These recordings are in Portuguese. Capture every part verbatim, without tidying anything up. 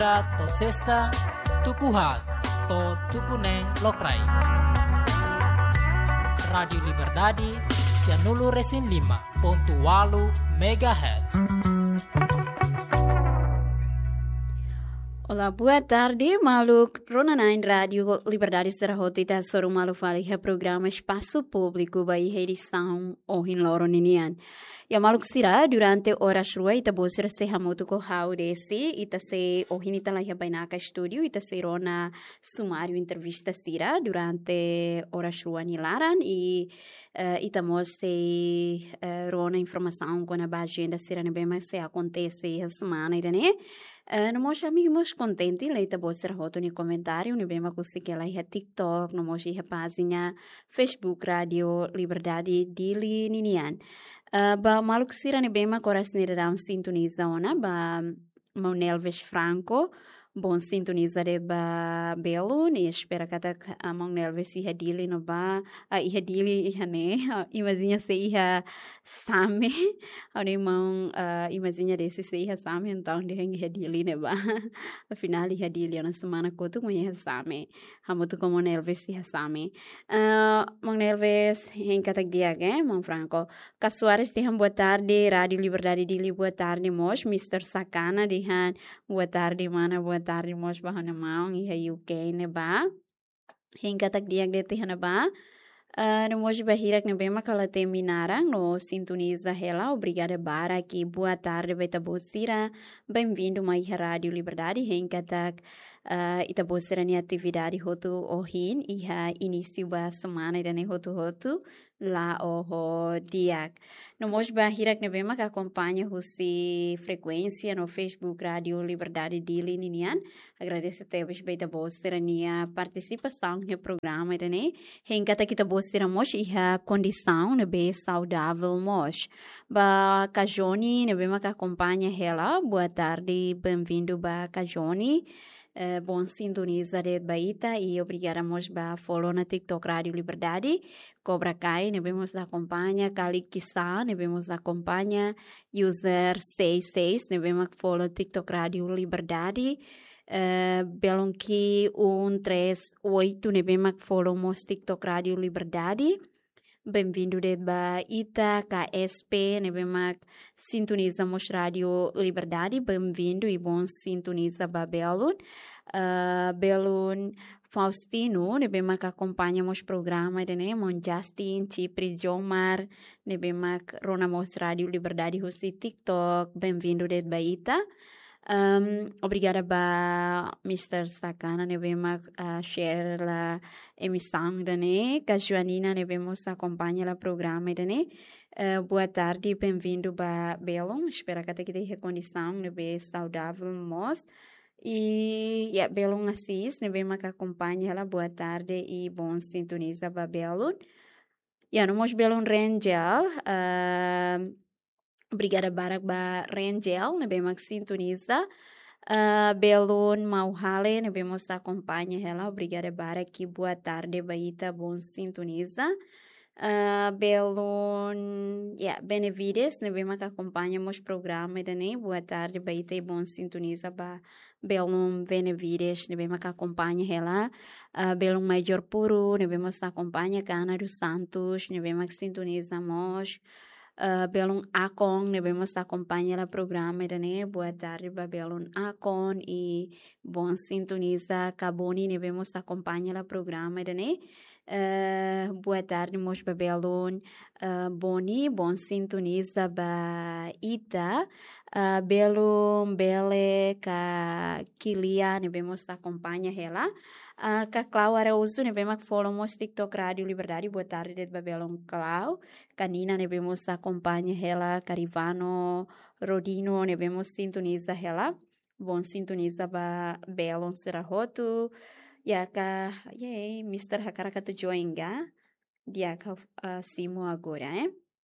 to sesta tukuhat to tukuneng lokrai. Radio Liberdade cianulu resin lima ponto walu megahertz. Olá, boa tarde, Maluk. Ronanain Rádio Liberdade será rotita sobre o Malu Faliha programa Espaço Público by edição Ohin Loro Ninian. E a Maluk será durante horas rua ita bosira se hamutu ko hau desse ita se Ohin ita lahi bainaka estúdio ita se rona sumário entrevista sira durante horas rua nilaran e uh, ita mostre uh, rona informação com a agenda sira ne bem se acontece a semana ida né. Uh, nós amigos contentes, leita bolsa roto no comentário, no bem que ela é TikTok, no mochi a página Facebook Radio Liberdade Dili Ninian. Uh, ba maluk sira ne bem coração sintoniza ona ba Maunelves Franco. Bom sintoniza de ba belo e espera que a Maunelves iha dili no ba a iha dili iha ne imagina se iha same a mão imagina desse se iha same então de iha dili ne ba afinal iha dili na semana kotu com iha same hamutu como Maunelves iha same Maunelves em katak dia ke Mão Franco Casuares dihan boa tarde Rádio Liberdade dili boa tarde mos mister Sakana dihan boa tarde mana boa tarde mos bahana maung iha U K ne ba hingga tak diag dete hana ba uh, no mos bahirak ne bema kala terminarang no sintoniza hela obrigada bara aqui boa tarde beta bosira bem-vindo mai Rádio Liberdade hingga tak uh, ita bosira ni atividade hotu ohin iha início ba semana dane hotu hotu lá o diak. No mos bahirak ne bema que acompanha husi frequência no Facebook Rádio Liberdade Dili Ninian. Agradeço a vos beita bosira nia participação no programa dane. Hingga ta kita bosira mos iha condição ne be saudável mos. Ba Kajoni ne bema que acompanha ela. Boa tarde, bem-vindo ba Kajoni. Uh, bom sintoniza de Baita e obrigada mos ba follow na TikTok Rádio Liberdade Cobra Kai ne vemos da acompanha Kali Kissa ne vemos da acompanha user sessenta e seis ne vemos follow TikTok Rádio Liberdade uh, Belonki um três oito ne vemos follow mos TikTok Rádio Liberdade. Bem-vindo de Baita K S P, ne bem sintonizamos Rádio Liberdade, bem-vindo e bom sintoniza ba Belun. Uh, Belun Faustino, ne bem que acompanhamos programa de ne Mon Justin, Chipri Jomar, ne bem ronamos Rádio Liberdade husi TikTok, bem-vindo de Baita. Um, obrigada ba mister Sakana ne vemos uh, share la emissão dane que a Joanina ne vemos acompanha la programa dane uh, boa tarde bem-vindo ba Belon espero que te tenha condição ne be saudável mos e yeah, Belon Assis ne vemos que acompanha la boa tarde e bom sintoniza ba Belon e yeah, nós Belon Rangel uh, obrigada barak ba Rangel, ne bem que sintoniza. Uh, Belon Mauhale, ne vemos acompanha ela. Obrigada barak que boa tarde, Baita, bom sintoniza. Uh, Belon, yeah, Benevides, ne vemos que acompanhamos programa, né? Boa tarde, Baita, e bom sintoniza ba Belon Benevides, ne vemos que acompanha ela. Uh, Belon Major Puro, ne vemos acompanha Cana dos Santos, ne vemos que sintonizamos. Uh, Belon Acon, ne vemos acompanha o programa, né? Boa tarde, Belon Acon e bom sintoniza Caboni, ne vemos acompanha o programa, né? Uh, boa tarde, mos Belon uh, Boni, bom sintoniza ba Ita, uh, Belon Bele ka Kilia, ne vemos acompanha ela. Uh, ka Clau Araújo, ne vemos follow mos TikTok Rádio Liberdade, boa tarde de Babelon Clau, Canina ne vemos acompanha ela, Carivano Rodino ne vemos sintoniza ela, bom sintoniza ba Belon Serahoto, ya ka, yay, mister Hakarakatu Joinga, dia ka uh, simo agora, eh?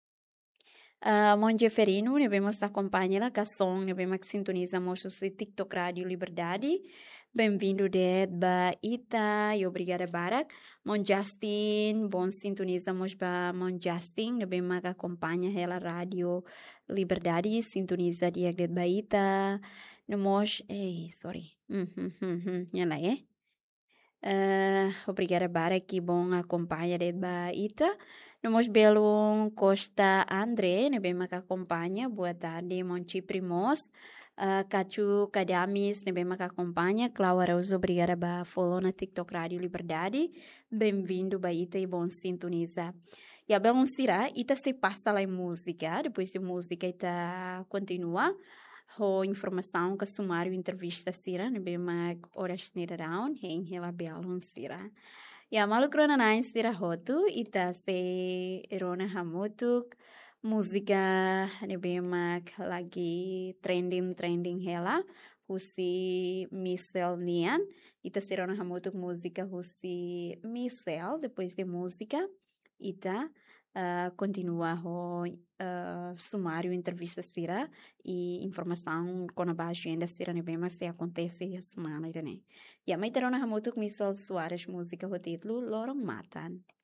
Uh, Monjeferino, ne vemos acompanha ela, Casson, ne vemos sintoniza mos o TikTok Rádio Liberdade. Bem-vindo de Baita e obrigada Barak. Mon Justin, bom sintonizamos ba Mon Justin, ne bem que acompanha ela Rádio Liberdade, sintoniza dia de Baita. Nós, ei, sorry. Uhum, uhum, uhum. lá, é? Uh, obrigada para que bom acompanha de Baita. Nós belo Costa André, né bem que acompanha. Boa tarde, Monte Primos. Uh, Cachu Cadamis, né bem que acompanha. Cláudia Araújo, obrigada para follow na TikTok Rádio Liberdade. Bem-vindo, Baita, e bom sintonizar. E a bem será, ita se passa lá em música, depois de música ita continua. Ho informação que sumário entrevista sira ne bem mag horas nira down heng hela belon sira ya malu krona nain sira hotu ita se erona hamutuk música ne bem mag lagi trending trending hela husi misel nian ita se erona hamutuk música husi misel depois de música ita Uh, continua o uh, sumário entrevista sira e informação com a agenda sira ne bem mas se acontece a semana né e a mãe terona hamutuk misal Soares música o título Lorong Matan